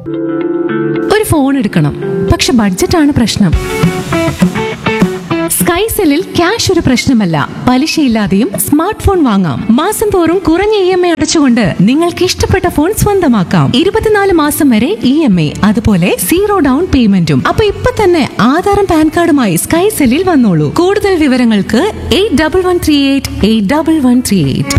ഒരു ഫോൺ എടുക്കണം, പക്ഷെ ബഡ്ജറ്റാണ് പ്രശ്നം. സ്കൈസെല്ലിൽ ക്യാഷ് ഒരു പ്രശ്നമല്ല. പലിശയില്ലാതെയും സ്മാർട്ട് ഫോൺ വാങ്ങാം. മാസം തോറും കുറഞ്ഞ EMI അടച്ചുകൊണ്ട് നിങ്ങൾക്ക് ഇഷ്ടപ്പെട്ട ഫോൺ സ്വന്തമാക്കാം. 24 മാസം വരെ EMI, അതുപോലെ 0 ഡൗൺ പേയ്മെന്റും. അപ്പൊ ഇപ്പൊ തന്നെ ആധാറും പാൻ കാർഡുമായി സ്കൈസെല്ലിൽ വന്നോളൂ. കൂടുതൽ വിവരങ്ങൾക്ക് 8138 8138.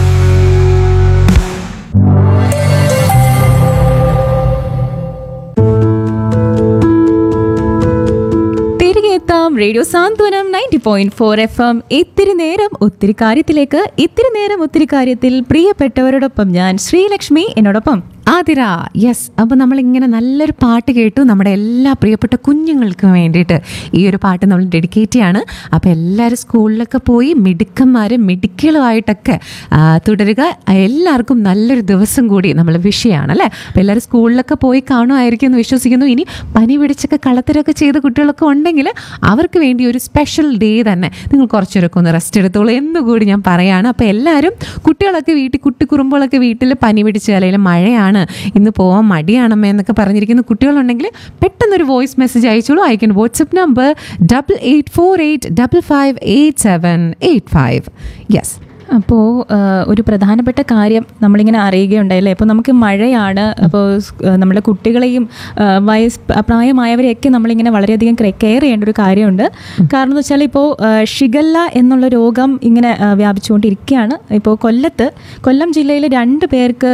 റേഡിയോ സാന്ത്വനം 90.4 FM. ഇത്തിരി നേരം ഒത്തിരി കാര്യത്തിൽ പ്രിയപ്പെട്ടവരോടൊപ്പം ഞാൻ ശ്രീലക്ഷ്മി, എന്നോടൊപ്പം ആതിര. യെസ്, അപ്പോൾ നമ്മളിങ്ങനെ നല്ലൊരു പാട്ട് കേട്ടു. നമ്മുടെ എല്ലാ പ്രിയപ്പെട്ട കുഞ്ഞുങ്ങൾക്കും വേണ്ടിയിട്ട് ഈ ഒരു പാട്ട് നമ്മൾ ഡെഡിക്കേറ്റ് ചെയ്യാണ്. അപ്പോൾ എല്ലാവരും സ്കൂളിലൊക്കെ പോയി മിടുക്കലുമായിട്ടൊക്കെ തുടരുക. എല്ലാവർക്കും നല്ലൊരു ദിവസം കൂടി നമ്മൾ വിഷയമാണ് അല്ലേ. അപ്പോൾ എല്ലാവരും സ്കൂളിലൊക്കെ പോയി കാണുമായിരിക്കും എന്ന് വിശ്വസിക്കുന്നു. ഇനി പനി പിടിച്ചൊക്കെ കളത്തരൊക്കെ ചെയ്ത കുട്ടികളൊക്കെ ഉണ്ടെങ്കിൽ അവർക്ക് വേണ്ടി ഒരു സ്പെഷ്യൽ ഡേ തന്നെ. നിങ്ങൾ കുറച്ചൊക്കെ ഒന്ന് റെസ്റ്റ് എടുത്തോളൂ എന്നുകൂടി ഞാൻ പറയുകയാണ്. അപ്പോൾ എല്ലാവരും കുട്ടികളൊക്കെ കുട്ടിക്കുറുമ്പുകളൊക്കെ വീട്ടിൽ പനി പിടിച്ച് അല്ലെങ്കിൽ മഴയാണ്, ഇന്ന് പോവാൻ മടിയാണമ്മേ എന്നൊക്കെ പറഞ്ഞിരിക്കുന്ന കുട്ടികളുണ്ടെങ്കിൽ പെട്ടെന്നൊരു വോയിസ് മെസ്സേജ് അയച്ചോളൂ. അയക്കേണ്ട വാട്സപ്പ് നമ്പർ 8848558785. യെസ്. അപ്പോൾ ഒരു പ്രധാനപ്പെട്ട കാര്യം നമ്മളിങ്ങനെ അറിയുകയുണ്ടായില്ലേ. അപ്പോൾ നമുക്ക് മഴയാണ്, അപ്പോൾ നമ്മുടെ കുട്ടികളെയും പ്രായമായവരെയൊക്കെ നമ്മളിങ്ങനെ വളരെയധികം കെയർ ചെയ്യേണ്ട ഒരു കാര്യമുണ്ട്. കാരണം എന്ന് വെച്ചാൽ ഇപ്പോൾ ഷിഗല്ല എന്നുള്ള രോഗം ഇങ്ങനെ വ്യാപിച്ചുകൊണ്ടിരിക്കുകയാണ്. ഇപ്പോൾ കൊല്ലം ജില്ലയിൽ 2 പേർക്ക്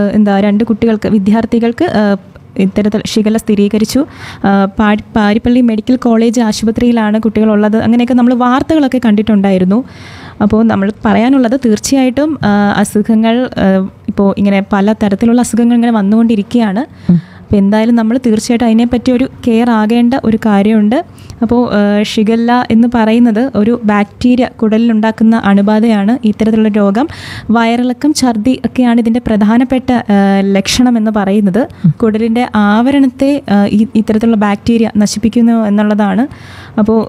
2 കുട്ടികൾക്ക്, വിദ്യാർത്ഥികൾക്ക് ഇത്തരത്തിൽ ഷിഗല്ല സ്ഥിരീകരിച്ചു. പാരിപ്പള്ളി മെഡിക്കൽ കോളേജ് ആശുപത്രിയിലാണ് കുട്ടികളുള്ളത്. അങ്ങനെയൊക്കെ നമ്മൾ വാർത്തകളൊക്കെ കണ്ടിട്ടുണ്ടായിരുന്നു. അപ്പോൾ നമ്മൾ പറയാനുള്ളത്, തീർച്ചയായിട്ടും അസുഖങ്ങൾ ഇപ്പോൾ ഇങ്ങനെ പല തരത്തിലുള്ള അസുഖങ്ങൾ ഇങ്ങനെ വന്നുകൊണ്ടിരിക്കുകയാണ്. അപ്പോൾ എന്തായാലും നമ്മൾ തീർച്ചയായിട്ടും അതിനെപ്പറ്റി ഒരു കെയർ ആകേണ്ട ഒരു കാര്യമുണ്ട്. അപ്പോൾ ഷിഗല്ല എന്ന് പറയുന്നത് ഒരു ബാക്ടീരിയ കുടലിലുണ്ടാക്കുന്ന അണുബാധയാണ്. ഇത്തരത്തിലുള്ള രോഗം വയറിളക്കം, ഛർദി ഒക്കെയാണ് ഇതിൻ്റെ പ്രധാനപ്പെട്ട ലക്ഷണം എന്ന് പറയുന്നത്. കുടലിൻ്റെ ആവരണത്തെ ഇത്തരത്തിലുള്ള ബാക്ടീരിയ നശിപ്പിക്കുന്നു എന്നുള്ളതാണ്. അപ്പോൾ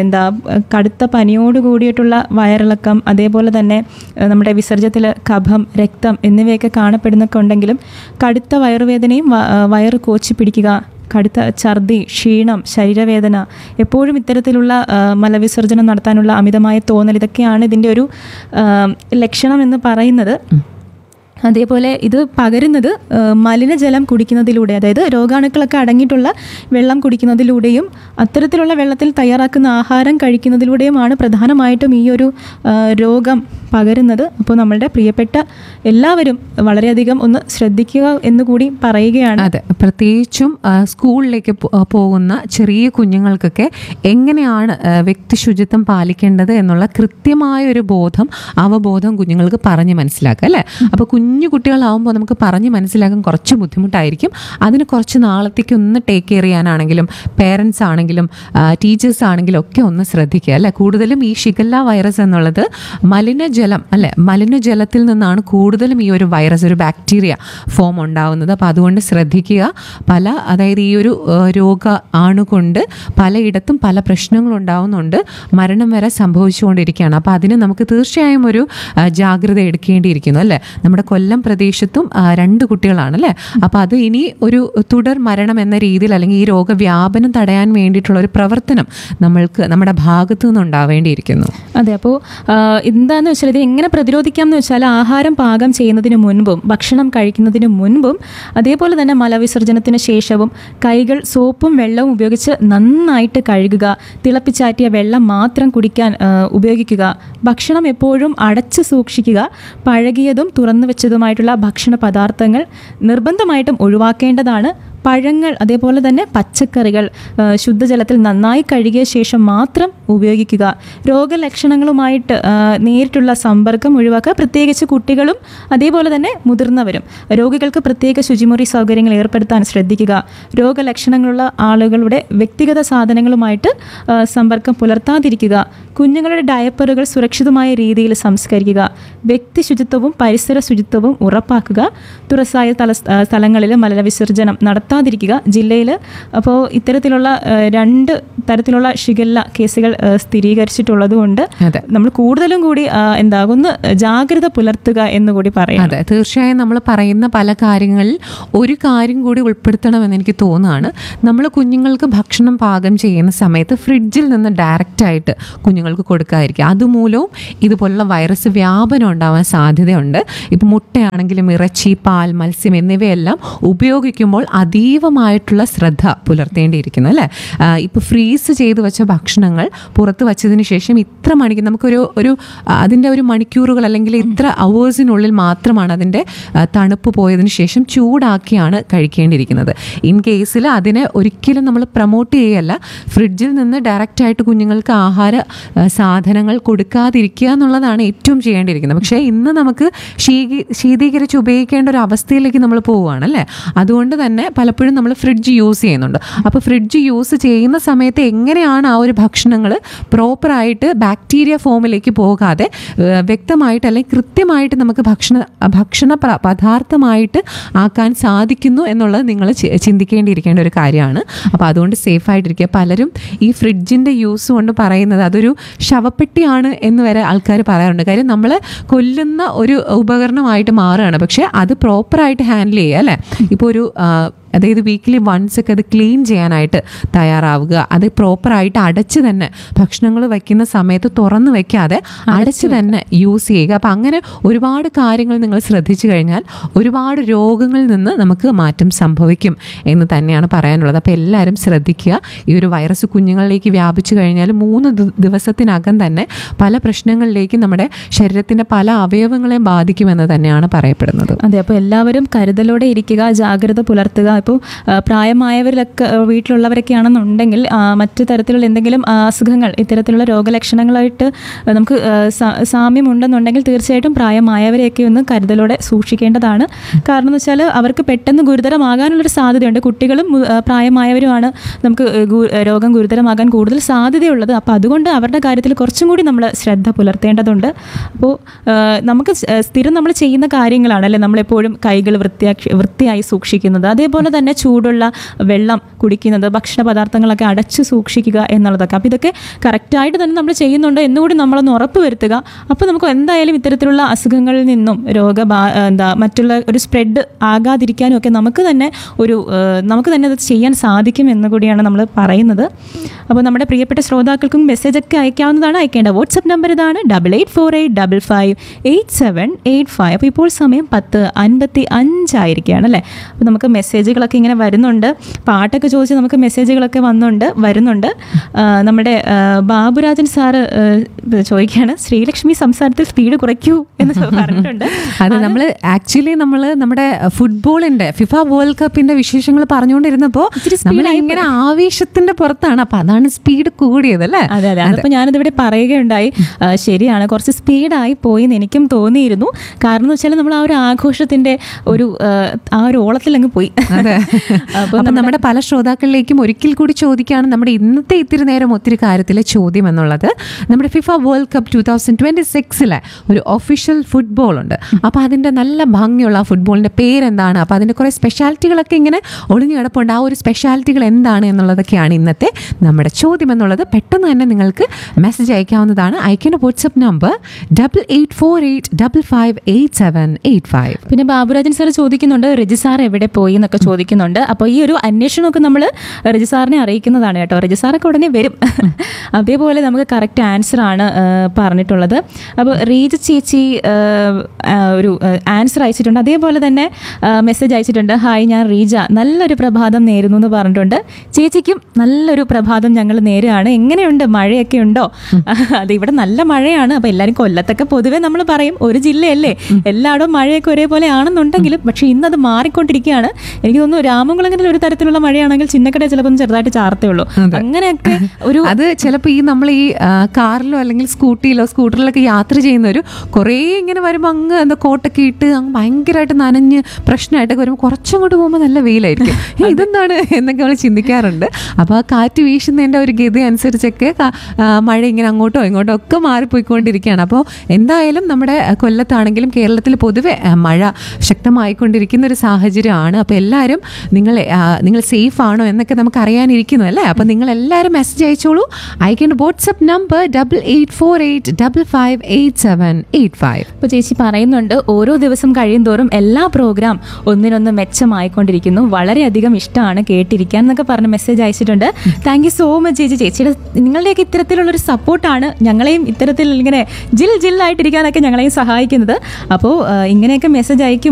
കടുത്ത പനിയോട് കൂടിയിട്ടുള്ള വയറിളക്കം, അതേപോലെ തന്നെ നമ്മുടെ വിസർജ്യത്തിൽ കഫം, രക്തം എന്നിവയൊക്കെ കാണപ്പെടുന്നൊക്കെ ഉണ്ടെങ്കിലും കടുത്ത വയറുവേദനയും വയറ് കോച്ചി പിടിക്കുക, കടുത്ത ഛർദി, ക്ഷീണം, ശരീരവേദന, എപ്പോഴും ഇത്തരത്തിലുള്ള മലവിസർജനം നടത്താനുള്ള അമിതമായ തോന്നൽ, ഇതൊക്കെയാണ് ഇതിൻ്റെ ഒരു ലക്ഷണം എന്ന് പറയുന്നത്. അതേപോലെ ഇത് പകരുന്നത് മലിനജലം കുടിക്കുന്നതിലൂടെ, അതായത് രോഗാണുക്കളൊക്കെ അടങ്ങിയിട്ടുള്ള വെള്ളം കുടിക്കുന്നതിലൂടെയും അത്തരത്തിലുള്ള വെള്ളത്തിൽ തയ്യാറാക്കുന്ന ആഹാരം കഴിക്കുന്നതിലൂടെയുമാണ് പ്രധാനമായിട്ടും ഈ ഒരു രോഗം പകരുന്നത്. അപ്പോൾ നമ്മളുടെ പ്രിയപ്പെട്ട എല്ലാവരും വളരെയധികം ഒന്ന് ശ്രദ്ധിക്കുക എന്നുകൂടി പറയുകയാണ്. അതെ, പ്രത്യേകിച്ചും സ്കൂളിലേക്ക് പോകുന്ന ചെറിയ കുഞ്ഞുങ്ങൾക്കൊക്കെ എങ്ങനെയാണ് വ്യക്തി ശുചിത്വം പാലിക്കേണ്ടത് എന്നുള്ള കൃത്യമായ ഒരു അവബോധം കുഞ്ഞുങ്ങൾക്ക് പറഞ്ഞ് മനസ്സിലാക്കുക അല്ലേ. അപ്പോൾ കുഞ്ഞു കുട്ടികളാവുമ്പോൾ നമുക്ക് പറഞ്ഞ് മനസ്സിലാക്കാൻ കുറച്ച് ബുദ്ധിമുട്ടായിരിക്കും. അതിന് കുറച്ച് നാളത്തേക്ക് ഒന്ന് ടേക്ക് കെയർ ചെയ്യാനാണെങ്കിലും പേരൻസ് ആണെങ്കിലും ടീച്ചേഴ്സ് ആണെങ്കിലും ഒക്കെ ഒന്ന് ശ്രദ്ധിക്കുക അല്ലേ. കൂടുതലും ഈ ഷിഗല്ല വൈറസ് എന്നുള്ളത് മലിനജലത്തിൽ നിന്നാണ് കൂടുതലും ഈ ഒരു വൈറസ്, ഒരു ബാക്ടീരിയ ഫോം ഉണ്ടാവുന്നത്. അപ്പോൾ അതുകൊണ്ട് ശ്രദ്ധിക്കുക. അതായത് ഈ ഒരു രോഗ ആണുകൊണ്ട് പലയിടത്തും പല പ്രശ്നങ്ങളും ഉണ്ടാവുന്നുണ്ട്, മരണം വരെ സംഭവിച്ചുകൊണ്ടിരിക്കുകയാണ്. അപ്പോൾ അതിന് നമുക്ക് തീർച്ചയായും ഒരു ജാഗ്രത എടുക്കേണ്ടിയിരിക്കുന്നു അല്ലേ. നമ്മുടെ കൊല്ലം പ്രദേശത്തും 2 കുട്ടികളാണല്ലേ. അപ്പോൾ അത് ഇനി ഒരു തുടർ മരണം എന്ന രീതിയിൽ, അല്ലെങ്കിൽ ഈ രോഗവ്യാപനം തടയാൻ വേണ്ടിയിട്ടുള്ള ഒരു പ്രവർത്തനം നമ്മുടെ ഭാഗത്തു നിന്നുണ്ടാവേണ്ടിയിരിക്കുന്നു. അതെ, അപ്പോൾ എന്താണെന്ന് വെച്ചാൽ ഇത് എങ്ങനെ പ്രതിരോധിക്കാം എന്ന് വെച്ചാൽ, ആഹാരം പാകം ചെയ്യുന്നതിന് മുൻപും ഭക്ഷണം കഴിക്കുന്നതിന് മുൻപും അതേപോലെ തന്നെ മലവിസർജനത്തിന് ശേഷവും കൈകൾ സോപ്പും വെള്ളവും ഉപയോഗിച്ച് നന്നായിട്ട് കഴുകുക. തിളപ്പിച്ചാറ്റിയ വെള്ളം മാത്രം കുടിക്കാൻ ഉപയോഗിക്കുക. ഭക്ഷണം എപ്പോഴും അടച്ചു സൂക്ഷിക്കുക. പഴകിയതും തുറന്നു വെച്ചതുമായിട്ടുള്ള ഭക്ഷണ പദാർത്ഥങ്ങൾ നിർബന്ധമായിട്ടും ഒഴിവാക്കേണ്ടതാണ്. പഴങ്ങൾ, അതേപോലെ തന്നെ പച്ചക്കറികൾ ശുദ്ധജലത്തിൽ നന്നായി കഴുകിയ ശേഷം മാത്രം ഉപയോഗിക്കുക. രോഗലക്ഷണങ്ങളുമായിട്ട് നേരിട്ടുള്ള സമ്പർക്കം ഒഴിവാക്കുക, പ്രത്യേകിച്ച് കുട്ടികളും അതേപോലെ തന്നെ മുതിർന്നവരും. രോഗികൾക്ക് പ്രത്യേക ശുചിമുറി സൗകര്യങ്ങൾ ഏർപ്പെടുത്താൻ ശ്രദ്ധിക്കുക. രോഗലക്ഷണങ്ങളുള്ള ആളുകളുടെ വ്യക്തിഗത സാധനങ്ങളുമായിട്ട് സമ്പർക്കം പുലർത്താതിരിക്കുക. കുഞ്ഞുങ്ങളുടെ ഡയപ്പറുകൾ സുരക്ഷിതമായ രീതിയിൽ സംസ്കരിക്കുക. വ്യക്തി ശുചിത്വവും പരിസര ശുചിത്വവും ഉറപ്പാക്കുക. തുറസായ സ്ഥലങ്ങളിൽ മലവിസർജനം നടത്താതിരിക്കുക. കൊടുക്കാതിരിക്കുക. ജില്ലയിൽ അപ്പോൾ ഇത്തരത്തിലുള്ള 2 തരത്തിലുള്ള ഷിഗല്ല കേസുകൾ സ്ഥിരീകരിച്ചിട്ടുള്ളത് കൊണ്ട് നമ്മൾ കൂടുതലും കൂടി ഒന്ന് ജാഗ്രത പുലർത്തുക എന്നുകൂടി പറയാം. അതെ, തീർച്ചയായും നമ്മൾ പറയുന്ന പല കാര്യങ്ങളിൽ ഒരു കാര്യം കൂടി ഉൾപ്പെടുത്തണമെന്ന് എനിക്ക് തോന്നുകയാണ്. നമ്മൾ കുഞ്ഞുങ്ങൾക്ക് ഭക്ഷണം പാകം ചെയ്യുന്ന സമയത്ത് ഫ്രിഡ്ജിൽ നിന്ന് ഡയറക്റ്റായിട്ട് കുഞ്ഞുങ്ങൾക്ക് കൊടുക്കാതിരിക്കുക. അതുമൂലവും ഇതുപോലുള്ള വൈറസ് വ്യാപനം ഉണ്ടാവാൻ സാധ്യതയുണ്ട്. ഇപ്പം മുട്ടയാണെങ്കിലും ഇറച്ചി, പാൽ, മത്സ്യം എന്നിവയെല്ലാം ഉപയോഗിക്കുമ്പോൾ അതീവമായിട്ടുള്ള ശ്രദ്ധ പുലർത്തേണ്ടിയിരിക്കുന്നു അല്ലേ. ഇപ്പോൾ ഫ്രീസ് ചെയ്ത് വെച്ച ഭക്ഷണങ്ങൾ പുറത്ത് വച്ചതിന് ശേഷം ഇത്ര മണിക്ക് നമുക്കൊരു അതിൻ്റെ ഒരു മണിക്കൂറുകൾ അല്ലെങ്കിൽ ഇത്ര അവേഴ്സിനുള്ളിൽ മാത്രമാണ് അതിൻ്റെ തണുപ്പ് പോയതിന് ശേഷം ചൂടാക്കിയാണ് കഴിക്കേണ്ടിയിരിക്കുന്നത്. ഇൻ കേസിൽ അതിനെ ഒരിക്കലും നമ്മൾ പ്രൊമോട്ട് ചെയ്യല്ല. ഫ്രിഡ്ജിൽ നിന്ന് ഡയറക്റ്റായിട്ട് കുഞ്ഞുങ്ങൾക്ക് ആഹാര സാധനങ്ങൾ കൊടുക്കാതിരിക്കുക എന്നുള്ളതാണ് ഏറ്റവും ചെയ്യേണ്ടിയിരിക്കുന്നത്. പക്ഷേ ഇന്ന് നമുക്ക് ശീതീകരിച്ച് ഉപയോഗിക്കേണ്ട ഒരു അവസ്ഥയിലേക്ക് നമ്മൾ പോവുകയാണ് അല്ലേ. അതുകൊണ്ട് തന്നെ പലപ്പോഴും നമ്മൾ ഫ്രിഡ്ജ് യൂസ് ചെയ്യുന്നുണ്ട്. അപ്പോൾ ഫ്രിഡ്ജ് യൂസ് ചെയ്യുന്ന സമയത്ത് എങ്ങനെയാണ് ആ ഒരു ഭക്ഷണങ്ങൾ പ്രോപ്പറായിട്ട് ബാക്ടീരിയ ഫോമിലേക്ക് പോകാതെ വ്യക്തമായിട്ട് അല്ലെങ്കിൽ കൃത്യമായിട്ട് നമുക്ക് ഭക്ഷണ പദാർത്ഥമായിട്ട് ആക്കാൻ സാധിക്കുന്നു എന്നുള്ളത് നിങ്ങൾ ചിന്തിക്കേണ്ടിയിരിക്കേണ്ട ഒരു കാര്യമാണ്. അപ്പോൾ അതുകൊണ്ട് സേഫായിട്ടിരിക്കുക. പലരും ഈ ഫ്രിഡ്ജിൻ്റെ യൂസ് കൊണ്ട് പറയുന്നത് അതൊരു ശവപ്പെട്ടിയാണ് എന്ന് വരെ ആൾക്കാർ പറയാറുണ്ട്. കാര്യം നമ്മൾ കൊല്ലുന്ന ഒരു ഉപകരണമായിട്ട് മാറുകയാണ്. പക്ഷേ അത് പ്രോപ്പറായിട്ട് ഹാൻഡിൽ ചെയ്യുക അല്ലേ. ഇപ്പോൾ അതായത് വീക്കിലി വൺസ് ഒക്കെ അത് ക്ലീൻ ചെയ്യാനായിട്ട് തയ്യാറാവുക. അത് പ്രോപ്പറായിട്ട് അടച്ച് തന്നെ ഭക്ഷണങ്ങൾ വയ്ക്കുന്ന സമയത്ത് തുറന്ന് വയ്ക്കാതെ അടച്ച് തന്നെ യൂസ് ചെയ്യുക. അപ്പം അങ്ങനെ ഒരുപാട് കാര്യങ്ങൾ നിങ്ങൾ ശ്രദ്ധിച്ചു കഴിഞ്ഞാൽ ഒരുപാട് രോഗങ്ങളിൽ നിന്ന് നമുക്ക് മാറ്റം സംഭവിക്കും എന്ന് തന്നെയാണ് പറയാനുള്ളത്. അപ്പോൾ എല്ലാവരും ശ്രദ്ധിക്കുക. ഈ ഒരു വൈറസ് കുഞ്ഞുങ്ങളിലേക്ക് വ്യാപിച്ചു കഴിഞ്ഞാൽ 3 ദിവസത്തിനകം തന്നെ പല പ്രശ്നങ്ങളിലേക്കും നമ്മുടെ ശരീരത്തിൻ്റെ പല അവയവങ്ങളെയും ബാധിക്കുമെന്ന് തന്നെയാണ് പറയപ്പെടുന്നത്. അതെ, അപ്പോൾ എല്ലാവരും കരുതലോടെ ഇരിക്കുക, ജാഗ്രത പുലർത്തുക. ഇപ്പോൾ പ്രായമായവരിലൊക്കെ വീട്ടിലുള്ളവരൊക്കെ ആണെന്നുണ്ടെങ്കിൽ മറ്റു തരത്തിലുള്ള എന്തെങ്കിലും അസുഖങ്ങൾ ഇത്തരത്തിലുള്ള രോഗലക്ഷണങ്ങളായിട്ട് നമുക്ക് സാമ്യമുണ്ടെന്നുണ്ടെങ്കിൽ തീർച്ചയായിട്ടും പ്രായമായവരെയൊക്കെ ഒന്ന് കരുതലോടെ സൂക്ഷിക്കേണ്ടതാണ്. കാരണം എന്ന് വെച്ചാൽ അവർക്ക് പെട്ടെന്ന് ഗുരുതരമാകാനുള്ളൊരു സാധ്യതയുണ്ട്. കുട്ടികളും പ്രായമായവരുമാണ് നമുക്ക് രോഗം ഗുരുതരമാകാൻ കൂടുതൽ സാധ്യതയുള്ളത്. അപ്പോൾ അതുകൊണ്ട് അവരുടെ കാര്യത്തിൽ കുറച്ചും കൂടി നമ്മൾ ശ്രദ്ധ പുലർത്തേണ്ടതുണ്ട്. അപ്പോൾ നമുക്ക് സ്ഥിരം നമ്മൾ ചെയ്യുന്ന കാര്യങ്ങളാണല്ലേ നമ്മളെപ്പോഴും കൈകൾ വൃത്തിയായി സൂക്ഷിക്കുന്നത്, അതേപോലെ തന്നെ ചൂടുള്ള വെള്ളം കുടിക്കുന്നത്, ഭക്ഷണ പദാർത്ഥങ്ങളൊക്കെ അടച്ചു സൂക്ഷിക്കുക എന്നുള്ളതൊക്കെ. അപ്പോൾ ഇതൊക്കെ കറക്റ്റായിട്ട് തന്നെ നമ്മൾ ചെയ്യുന്നുണ്ട് എന്നുകൂടി നമ്മളൊന്ന് ഉറപ്പ് വരുത്തുക. അപ്പോൾ നമുക്ക് എന്തായാലും ഇത്തരത്തിലുള്ള അസുഖങ്ങളിൽ നിന്നും മറ്റുള്ള ഒരു സ്പ്രെഡ് ആകാതിരിക്കാനും ഒക്കെ നമുക്ക് തന്നെ അത് ചെയ്യാൻ സാധിക്കും എന്ന് കൂടിയാണ് നമ്മൾ പറയുന്നത്. അപ്പോൾ നമ്മുടെ പ്രിയപ്പെട്ട ശ്രോതാക്കൾക്കും മെസ്സേജൊക്കെ അയക്കാവുന്നതാണ്. അയക്കേണ്ട വാട്സപ്പ് നമ്പർ ഇതാണ് 8848558785. അപ്പോൾ ഇപ്പോൾ സമയം 10:55 ആയിരിക്കുകയാണ് അല്ലേ. അപ്പോൾ നമുക്ക് മെസ്സേജുകളൊക്കെ ഇങ്ങനെ വരുന്നുണ്ട്. പാട്ടൊക്കെ ചോദിച്ച് നമുക്ക് മെസ്സേജുകളൊക്കെ വരുന്നുണ്ട്. നമ്മുടെ ബാബുരാജൻ സാറ് ചോദിക്കുകയാണ്, ശ്രീലക്ഷ്മി സംസാരത്തിൽ സ്പീഡ് കുറയ്ക്കൂ എന്ന് പറഞ്ഞിട്ടുണ്ട്. അത് ആക്ച്വലി നമ്മൾ നമ്മുടെ ഫുട്ബോളിന്റെ ഫിഫ വേൾഡ് കപ്പിന്റെ വിശേഷങ്ങൾ പറഞ്ഞുകൊണ്ടിരുന്നപ്പോൾ ഇങ്ങനെ ആവേശത്തിന്റെ പുറത്താണ്. അപ്പൊ അതാണ് സ്പീഡ് കൂടിയത് അല്ലേ. അതെ അതെ, അതിപ്പോൾ ഞാനിതിവിടെ പറയുകയുണ്ടായി. ശരിയാണ്, കുറച്ച് സ്പീഡായി പോയി എന്ന് എനിക്കും തോന്നിയിരുന്നു. കാരണം എന്ന് വെച്ചാൽ നമ്മൾ ആ ഒരു ആഘോഷത്തിന്റെ ആ ഒരു ഓളത്തിൽ അങ്ങ് പോയി. അപ്പോൾ നമ്മുടെ പല ശ്രോതാക്കളിലേക്കും ഒരിക്കൽ കൂടി ചോദിക്കുകയാണ് നമ്മുടെ ഇന്നത്തെ ഇത്തിരി നേരം ഒത്തിരി കാര്യത്തിലെ ചോദ്യം എന്നുള്ളത്. നമ്മുടെ ഫിഫ വേൾഡ് കപ്പ് 2026 ഒരു ഒഫീഷ്യൽ ഫുട്ബോൾ ഉണ്ട്. അപ്പോൾ അതിൻ്റെ നല്ല ഭംഗിയുള്ള ഫുട്ബോളിൻ്റെ പേരെന്താണ്? അപ്പോൾ അതിൻ്റെ കുറേ സ്പെഷ്യാലിറ്റികളൊക്കെ ഇങ്ങനെ ഒളിഞ്ഞു കിടപ്പുണ്ട്. ആ ഒരു സ്പെഷ്യാലിറ്റികൾ എന്താണ് എന്നുള്ളതൊക്കെയാണ് ഇന്നത്തെ നമ്മുടെ ചോദ്യം എന്നുള്ളത്. പെട്ടെന്ന് തന്നെ നിങ്ങൾക്ക് മെസ്സേജ് അയക്കാവുന്നതാണ്. അയക്കേണ്ട വാട്സപ്പ് നമ്പർ 8848558785. പിന്നെ ബാബുരാജൻ സാർ ചോദിക്കുന്നുണ്ട് രജിസാർ എവിടെ പോയി എന്നൊക്കെ ചോദിക്കുന്നുണ്ട്. അപ്പോൾ ഈ ഒരു അന്വേഷണമൊക്കെ നമ്മൾ രജിസാറിനെ അറിയിക്കുന്നതാണ് കേട്ടോ. രജിസാറൊക്കെ ഉടനെ വരും. അതേപോലെ നമുക്ക് കറക്റ്റ് ആൻസർ ആണ് പറഞ്ഞിട്ടുള്ളത്. അപ്പോൾ റീജ ചേച്ചി ഒരു ആൻസർ അയച്ചിട്ടുണ്ട്. അതേപോലെ തന്നെ മെസ്സേജ് അയച്ചിട്ടുണ്ട്. ഹായ്, ഞാൻ റീജ, നല്ലൊരു പ്രഭാതം നേരുന്നു എന്ന് പറഞ്ഞിട്ടുണ്ട്. ചേച്ചിക്കും നല്ലൊരു പ്രഭാതം ഞങ്ങൾ നേരുകയാണ്. എങ്ങനെയുണ്ട്, മഴയൊക്കെ ഉണ്ടോ? അത് ഇവിടെ നല്ല മഴയാണ്. അപ്പോൾ എല്ലാവരും കൊല്ലത്തൊക്കെ പൊതുവെ നമ്മൾ പറയും ഒരു ജില്ലയല്ലേ, എല്ലായിടവും മഴയൊക്കെ ഒരേപോലെ ആണെന്നുണ്ടെങ്കിലും പക്ഷേ ഇന്നത് മാറിക്കൊണ്ടിരിക്കുകയാണ്. എനിക്ക് തോന്നുന്നു രാമംകുളങ്ങളിൽ ഒരു തരത്തിലുള്ള മഴയാണെങ്കിൽ ചിന്നക്കട ചിലപ്പോൾ ചെറുതായിട്ട് ചാർത്തേ ഉള്ളൂ. അങ്ങനെയൊക്കെ അത് ചിലപ്പോൾ നമ്മൾ ഈ കാറിലോ അല്ലെങ്കിൽ സ്കൂട്ടറിലൊക്കെ യാത്ര ചെയ്യുന്നവർ കുറേ ഇങ്ങനെ വരുമ്പോൾ അങ്ങ് കോട്ടൊക്കെ ഇട്ട് അങ്ങ് ഭയങ്കരമായിട്ട് നനഞ്ഞ് പ്രശ്നമായിട്ടൊക്കെ വരുമ്പോൾ കുറച്ചങ്ങോട്ട് പോകുമ്പോൾ നല്ല വെയിലായിരിക്കും. ഇതെന്താണ് എന്നൊക്കെ നമ്മൾ ചിന്തിക്കാറുണ്ട്. അപ്പോൾ ആ കാറ്റ് വീശുന്നതിൻ്റെ ഒരു ഗതി അനുസരിച്ചൊക്കെ മഴ ഇങ്ങനെ അങ്ങോട്ടോ ഇങ്ങോട്ടോ ഒക്കെ മാറിപ്പോയിക്കൊണ്ടിരിക്കുകയാണ്. അപ്പോൾ എന്തായാലും നമ്മുടെ കൊല്ലത്താണെങ്കിലും കേരളത്തിൽ പൊതുവെ മഴ ശക്തമായിക്കൊണ്ടിരിക്കുന്ന ഒരു സാഹചര്യമാണ്. അപ്പോൾ എല്ലാവരും നിങ്ങൾ സേഫ് ആണോ എന്നൊക്കെ നമുക്ക് അറിയാനിരിക്കുന്നു അല്ലേ. അപ്പം നിങ്ങൾ എല്ലാവരും മെസ്സേജ് അയച്ചോളൂ. അയക്കേണ്ട വാട്സപ്പ് നമ്പർ 8848558785. ഇപ്പോൾ ചേച്ചി പറയുന്നുണ്ട് ഓരോ ദിവസം കഴിയും തോറും എല്ലാ പ്രോഗ്രാം ഒന്നിനൊന്ന് മെച്ചമായിക്കൊണ്ടിരിക്കുന്നു, വളരെയധികം ഇഷ്ടമാണ് കേട്ടിരിക്കാൻ എന്നൊക്കെ പറഞ്ഞ് മെസ്സേജ് അയച്ചിട്ടുണ്ട്. താങ്ക് യു സോ മച്ച് ചേച്ചി. ചേച്ചിയുടെ നിങ്ങളുടെയൊക്കെ ഇത്തരത്തിലുള്ളൊരു സപ്പോർട്ടാണ് ഞങ്ങളെയും ഇത്തരത്തിൽ ഇങ്ങനെ ജില്ലായിട്ടിരിക്കാനൊക്കെ ഞങ്ങളെയും സഹായിക്കുന്നത്. അപ്പോൾ ഇങ്ങനെയൊക്കെ മെസ്സേജ് അയക്കും